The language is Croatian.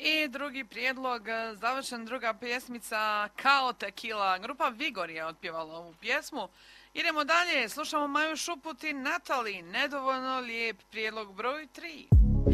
I drugi prijedlog, završen druga pjesmica Kao Tequila. Grupa Vigor je otpjevala ovu pjesmu. Idemo dalje, slušamo Maju Šuput i Natali, Nedovoljno lijep, prijedlog broj 3.